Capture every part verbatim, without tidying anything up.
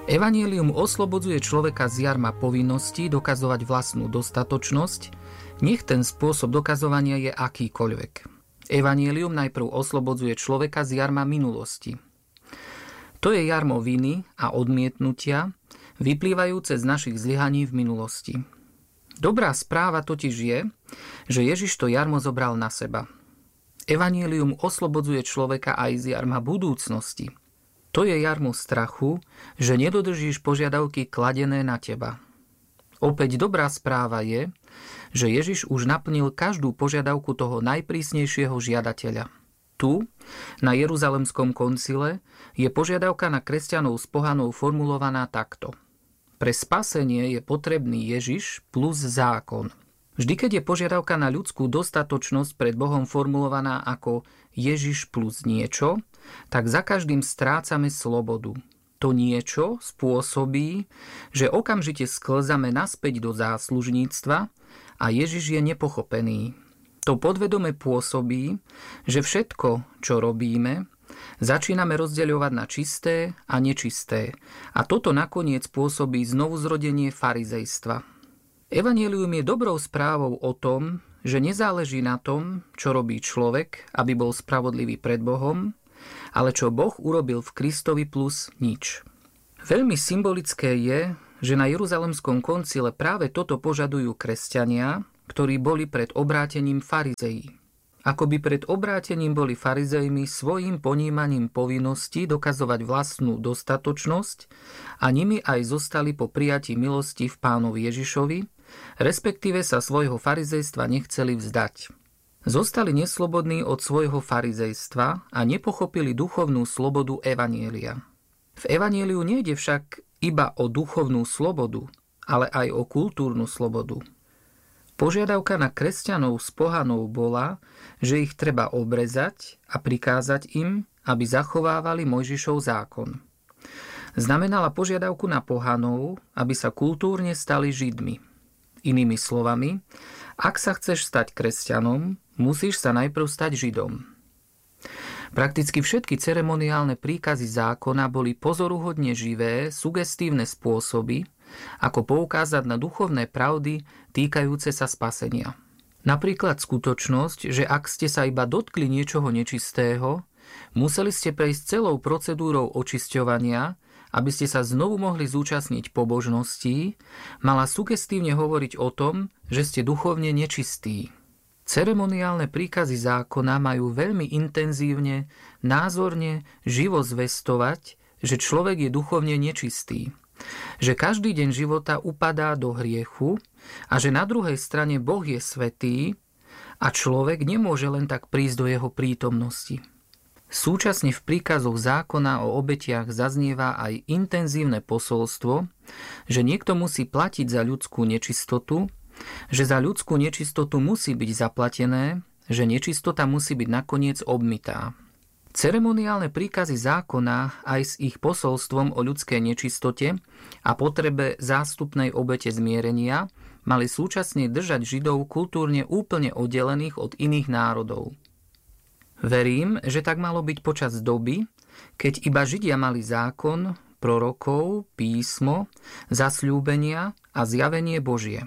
Evanjelium oslobodzuje človeka z jarma povinností dokazovať vlastnú dostatočnosť, nech ten spôsob dokazovania je akýkoľvek. Evanjelium najprv oslobodzuje človeka z jarma minulosti. To je jarmo viny a odmietnutia, vyplývajúce z našich zlyhaní v minulosti. Dobrá správa totiž je, že Ježiš to jarmo zobral na seba. Evanjelium oslobodzuje človeka aj z jarma budúcnosti. To je jarmo strachu, že nedodržíš požiadavky kladené na teba. Opäť dobrá správa je, že Ježiš už naplnil každú požiadavku toho najprísnejšieho žiadateľa. Tu, na Jeruzalemskom koncile, je požiadavka na kresťanov s pohanou formulovaná takto. Pre spasenie je potrebný Ježiš plus zákon. Vždy, keď je požiadavka na ľudskú dostatočnosť pred Bohom formulovaná ako Ježiš plus niečo, tak za každým strácame slobodu. To niečo spôsobí, že okamžite sklzame naspäť do záslužníctva a Ježiš je nepochopený. To podvedome pôsobí, že všetko, čo robíme, začíname rozdeľovať na čisté a nečisté. A toto nakoniec pôsobí znovuzrodenie farizejstva. Evanjelium je dobrou správou o tom, že nezáleží na tom, čo robí človek, aby bol spravodlivý pred Bohom, ale čo Boh urobil v Kristovi plus nič. Veľmi symbolické je, že na Jeruzalemskom koncile práve toto požadujú kresťania, ktorí boli pred obrátením farizeji. Akoby pred obrátením boli farizejmi svojím ponímaním povinnosti dokazovať vlastnú dostatočnosť a nimi aj zostali po prijatí milosti v Pánovi Ježišovi, respektíve sa svojho farizejstva nechceli vzdať. Zostali neslobodní od svojho farizejstva a nepochopili duchovnú slobodu evanjelia. V evanjeliu nejde však iba o duchovnú slobodu, ale aj o kultúrnu slobodu. Požiadavka na kresťanov s pohanou bola, že ich treba obrezať a prikázať im, aby zachovávali Mojžišov zákon. Znamenala požiadavku na pohanov, aby sa kultúrne stali Židmi. Inými slovami, ak sa chceš stať kresťanom, musíš sa najprv stať Židom. Prakticky všetky ceremoniálne príkazy zákona boli pozoruhodne živé, sugestívne spôsoby, ako poukázať na duchovné pravdy týkajúce sa spasenia. Napríklad skutočnosť, že ak ste sa iba dotkli niečoho nečistého, museli ste prejsť celou procedúrou očisťovania, aby ste sa znovu mohli zúčastniť pobožností, mala sugestívne hovoriť o tom, že ste duchovne nečistí. Ceremoniálne príkazy zákona majú veľmi intenzívne, názorne, živo zvestovať, že človek je duchovne nečistý, že každý deň života upadá do hriechu a že na druhej strane Boh je svätý a človek nemôže len tak prísť do jeho prítomnosti. Súčasne v príkazoch zákona o obetiach zaznieva aj intenzívne posolstvo, že niekto musí platiť za ľudskú nečistotu, že za ľudskú nečistotu musí byť zaplatené, že nečistota musí byť nakoniec obmytá. Ceremoniálne príkazy zákona aj s ich posolstvom o ľudskej nečistote a potrebe zástupnej obete zmierenia mali súčasne držať Židov kultúrne úplne oddelených od iných národov. Verím, že tak malo byť počas doby, keď iba Židia mali zákon, prorokov, písmo, zasľúbenia a zjavenie Božie.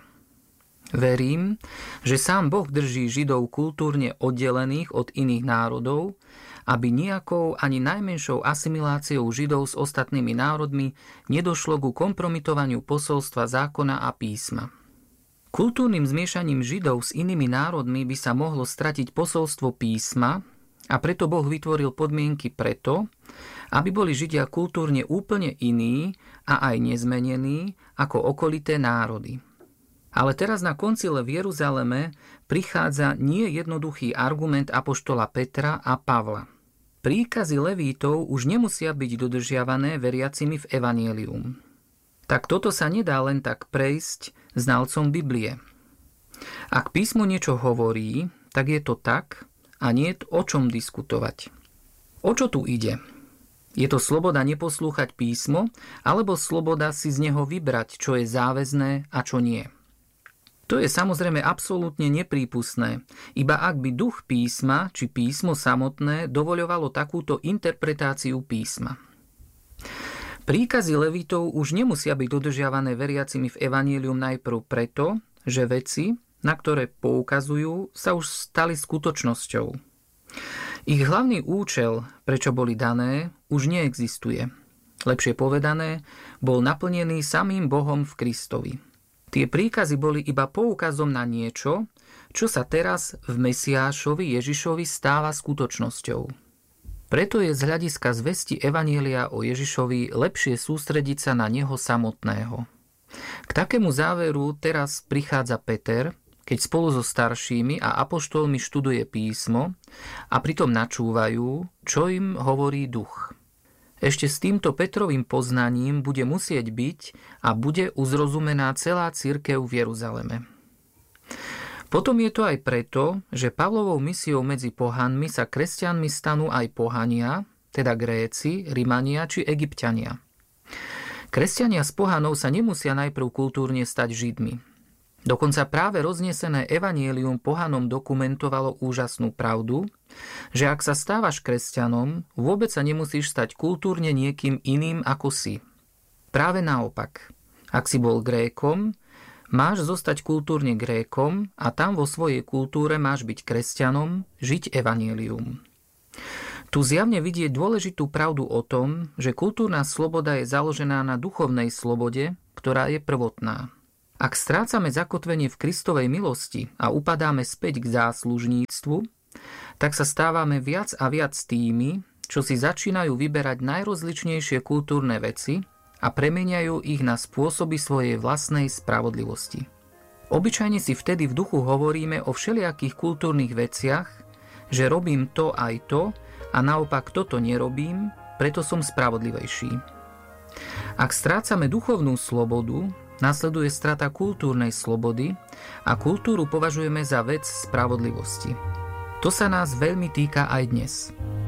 Verím, že sám Boh drží Židov kultúrne oddelených od iných národov, aby nejakou ani najmenšou asimiláciou Židov s ostatnými národmi nedošlo ku kompromitovaniu posolstva zákona a písma. Kultúrnym zmiešaním Židov s inými národmi by sa mohlo stratiť posolstvo písma a preto Boh vytvoril podmienky preto, aby boli Židia kultúrne úplne iní a aj nezmenení ako okolité národy. Ale teraz na koncile v Jeruzaleme prichádza nie jednoduchý argument apoštola Petra a Pavla. Príkazy levítov už nemusia byť dodržiavané veriacimi v evanjelium. Tak toto sa nedá len tak prejsť znalcom Biblie. Ak písmo niečo hovorí, tak je to tak a nie je o čom diskutovať. O čo tu ide? Je to sloboda neposlúchať písmo, alebo sloboda si z neho vybrať, čo je záväzné a čo nie? To je samozrejme absolútne neprípustné, iba ak by duch písma či písmo samotné dovoľovalo takúto interpretáciu písma. Príkazy levitov už nemusia byť dodržiavané veriacimi v evanjelium najprv preto, že veci, na ktoré poukazujú, sa už stali skutočnosťou. Ich hlavný účel, prečo boli dané, už neexistuje. Lepšie povedané, bol naplnený samým Bohom v Kristovi. Tie príkazy boli iba poukazom na niečo, čo sa teraz v Mesiášovi Ježišovi stáva skutočnosťou. Preto je z hľadiska zvesti evanjelia o Ježišovi lepšie sústrediť sa na neho samotného. K takému záveru teraz prichádza Peter, keď spolu so staršími a apoštolmi študuje písmo a pritom načúvajú, čo im hovorí duch. Ešte s týmto Petrovým poznaním bude musieť byť a bude uzrozumená celá cirkev v Jeruzaleme. Potom je to aj preto, že Pavlovou misiou medzi pohanmi sa kresťanmi stanú aj pohania, teda Gréci, Rimania či Egypťania. Kresťania z pohanov sa nemusia najprv kultúrne stať Židmi. Dokonca práve roznesené evanjelium pohanom dokumentovalo úžasnú pravdu, že ak sa stávaš kresťanom, vôbec sa nemusíš stať kultúrne niekým iným ako si. Práve naopak. Ak si bol Grékom, máš zostať kultúrne Grékom a tam vo svojej kultúre máš byť kresťanom, žiť evanjelium. Tu zjavne vidieť dôležitú pravdu o tom, že kultúrna sloboda je založená na duchovnej slobode, ktorá je prvotná. Ak strácame zakotvenie v Kristovej milosti a upadáme späť k záslužníctvu, tak sa stávame viac a viac tými, čo si začínajú vyberať najrozličnejšie kultúrne veci a premeniajú ich na spôsoby svojej vlastnej spravodlivosti. Obyčajne si vtedy v duchu hovoríme o všelijakých kultúrnych veciach, že robím to aj to a naopak toto nerobím, preto som spravodlivejší. Ak strácame duchovnú slobodu, nasleduje strata kultúrnej slobody a kultúru považujeme za vec spravodlivosti. To sa nás veľmi týka aj dnes.